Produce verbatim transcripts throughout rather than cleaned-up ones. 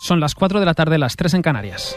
Son las cuatro de la tarde, las tres en Canarias.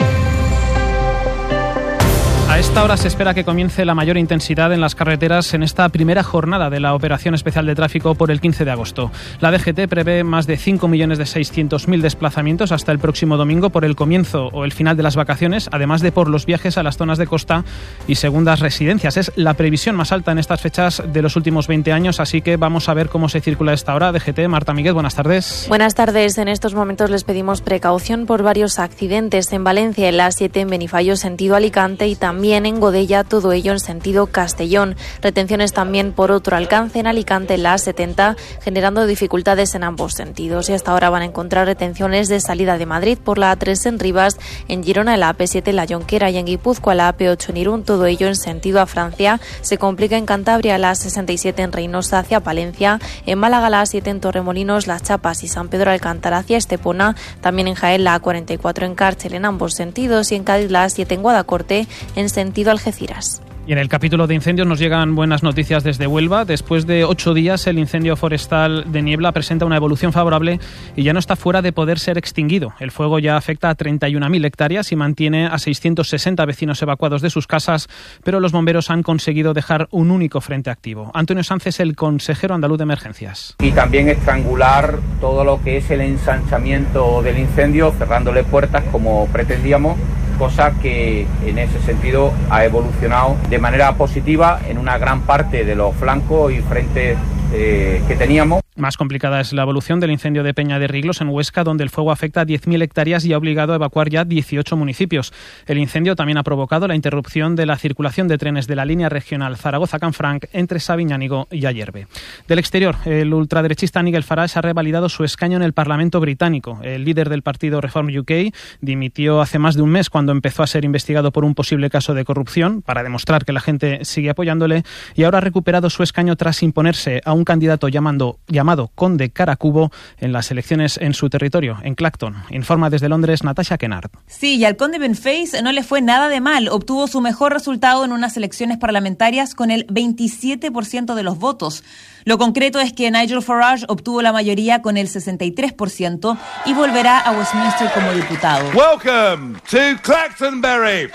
A esta hora se espera que comience la mayor intensidad en las carreteras en esta primera jornada de la Operación Especial de Tráfico por el quince de agosto. La D G T prevé más de cinco millones seiscientos mil desplazamientos hasta el próximo domingo por el comienzo o el final de las vacaciones, además de por los viajes a las zonas de costa y segundas residencias. Es la previsión más alta en estas fechas de los últimos veinte años, así que vamos a ver cómo se circula a esta hora. D G T, Marta Míguez, buenas tardes. Buenas tardes. En estos momentos les pedimos precaución por varios accidentes en Valencia, en la A siete en Benifallo, sentido Alicante, y también en Godella, todo ello en sentido Castellón. Retenciones también por otro alcance en Alicante, en la A setenta, generando dificultades en ambos sentidos. Y hasta ahora van a encontrar retenciones de salida de Madrid por la A tres en Rivas, en Girona, en la A P siete en La Jonquera, y en Guipúzcoa, la A P ocho en Irún, todo ello en sentido a Francia. Se complica en Cantabria, la A sesenta y siete en Reynosa hacia Palencia, en Málaga, la A siete en Torremolinos, Las Chapas y San Pedro Alcántara hacia Estepona, también en Jaén, la A cuarenta y cuatro en Cárcel en ambos sentidos, y en Cádiz, la A siete en Guadacorte en sentido Algeciras. Y en el capítulo de incendios nos llegan buenas noticias desde Huelva. Después de ocho días, el incendio forestal de Niebla presenta una evolución favorable y ya no está fuera de poder ser extinguido. El fuego ya afecta a treinta y una mil hectáreas y mantiene a seiscientos sesenta vecinos evacuados de sus casas, pero los bomberos han conseguido dejar un único frente activo. Antonio Sánchez, el consejero andaluz de emergencias. Y también estrangular todo lo que es el ensanchamiento del incendio, cerrándole puertas como pretendíamos, cosa que en ese sentido ha evolucionado de manera positiva en una gran parte de los flancos y frentes eh, que teníamos. Más complicada es la evolución del incendio de Peña de Riglos en Huesca, donde el fuego afecta a diez mil hectáreas y ha obligado a evacuar ya dieciocho municipios. El incendio también ha provocado la interrupción de la circulación de trenes de la línea regional Zaragoza-Canfranc entre Sabiñánigo y Ayerbe. Del exterior, el ultraderechista Nigel Farage ha revalidado su escaño en el Parlamento británico. El líder del partido Reform U K dimitió hace más de un mes cuando empezó a ser investigado por un posible caso de corrupción para demostrar que la gente sigue apoyándole, y ahora ha recuperado su escaño tras imponerse a un candidato llamando, llamado Conde Caracubo en las elecciones en su territorio, en Clacton. Informa desde Londres Natasha Kennard. Sí, y al conde Benface no le fue nada de mal. Obtuvo su mejor resultado en unas elecciones parlamentarias con el veintisiete por ciento de los votos. Lo concreto es que Nigel Farage obtuvo la mayoría con el sesenta y tres por ciento y volverá a Westminster como diputado. Welcome to Clactonbury.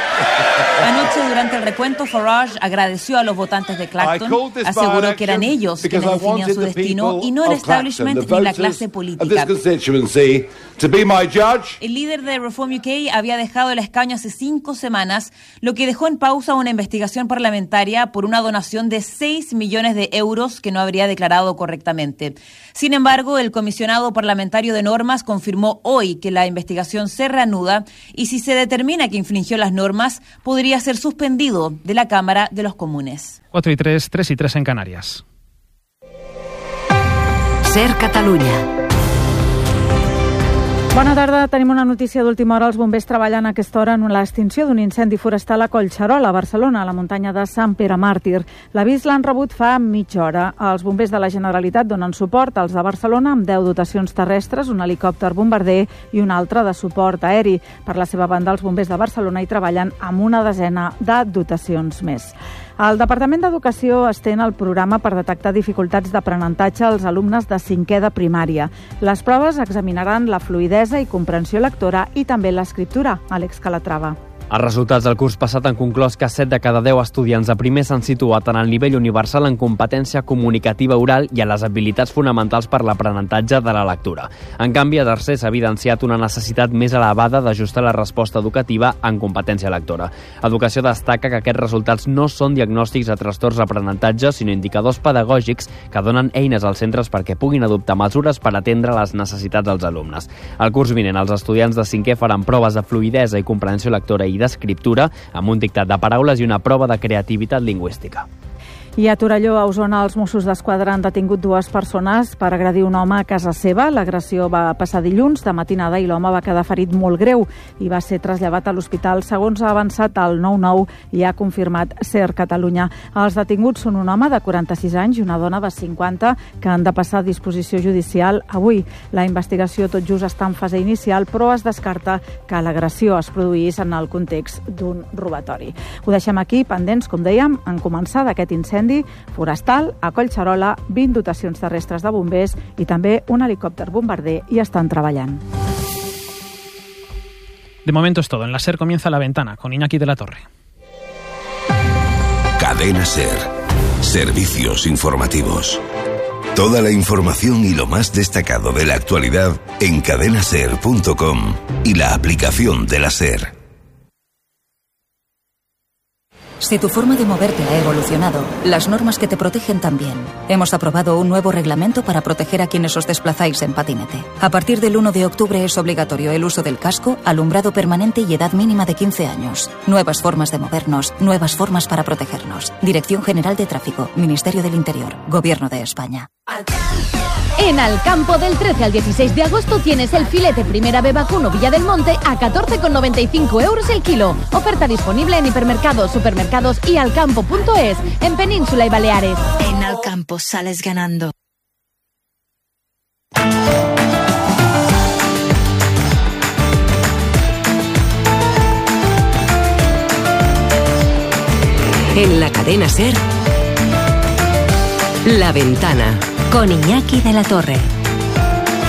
Anoche, durante el recuento, Farage agradeció a los votantes de Clacton, aseguró que eran ellos quienes definían su destino y no el establishment ni la clase política. El líder de Reform U K había dejado el escaño hace cinco semanas, lo que dejó en pausa una investigación parlamentaria por una donación de seis millones de euros que no habría declarado correctamente. Sin embargo, el comisionado parlamentario de normas confirmó hoy que la investigación se reanuda y si se determina que infringió las normas, podría ser suspendido de la Cámara de los Comunes. cuatro y tres, tres y tres en Canarias. Ser Catalunya. Bona tarda. Tenim una notícia d'última hora. Els bombers treballen a aquesta hora en l'extinció d'un incendi forestal a Collserola, a Barcelona, a la muntanya de Sant Pere Màrtir. L'avís l'han rebut fa mitja hora. Els bombers de la Generalitat donen suport als de Barcelona amb deu dotacions terrestres, un helicòpter bombarder i un altre de suport aeri. Per la seva banda, els bombers de Barcelona hi treballen amb una desena de dotacions més. El Departament d'Educació estén el programa per detectar dificultats d'aprenentatge als alumnes de cinquè de primària. Les proves examinaran la fluïdesa i comprensió lectora i també l'escriptura. Àlex Calatrava. Els resultats del curs passat han conclòs que set de cada deu estudiants de primer s'han situat en el nivell universal en competència comunicativa oral i en les habilitats fonamentals per l'aprenentatge de la lectura. En canvi, a tercer s'ha evidenciat una necessitat més elevada d'ajustar la resposta educativa en competència lectora. Educació destaca que aquests resultats no són diagnòstics de trastorns d'aprenentatge, sinó indicadors pedagògics que donen eines als centres perquè puguin adoptar mesures per atendre les necessitats dels alumnes. El curs vinent, els estudiants de cinquè faran proves de fluïdesa i comprensió lectora i d'escriptura, amb un dictat de paraules i una prova de creativitat lingüística. I a Torelló, a Osona, els Mossos d'Esquadra han detingut dues persones per agredir un home a casa seva. L'agressió va passar dilluns de matinada i l'home va quedar ferit molt greu i va ser traslladat a l'hospital. Segons ha avançat el nou nou i ha confirmat Ser Catalunya. Els detinguts són un home de quaranta-sis anys i una dona de cinquanta que han de passar a disposició judicial avui. La investigació tot just està en fase inicial, però es descarta que l'agressió es produís en el context d'un robatori. Ho deixem aquí, pendents, com dèiem, en començar d'aquest incendi forestal a Collserola, vint dotacions terrestres de bombers i també un helicòpter bombarder hi estan treballant. De momento es todo. En la SER comienza La Ventana con Iñaki de la Torre. Cadena SER. Servicios informativos. Toda la información y lo más destacado de la actualidad en cadena ser punto com y la aplicación de la SER. Si tu forma de moverte ha evolucionado, las normas que te protegen también. Hemos aprobado un nuevo reglamento para proteger a quienes os desplazáis en patinete. A partir del uno de octubre es obligatorio el uso del casco, alumbrado permanente y edad mínima de quince años. Nuevas formas de movernos, nuevas formas para protegernos. Dirección General de Tráfico, Ministerio del Interior, Gobierno de España. En Alcampo, del trece al dieciséis de agosto tienes el filete Primera B Vacuno Villa del Monte a catorce con noventa y cinco euros el kilo. Oferta disponible en hipermercados, supermercados y alcampo punto es, en Península y Baleares. En Alcampo sales ganando. En la cadena SER, La Ventana. Con Iñaki de la Torre.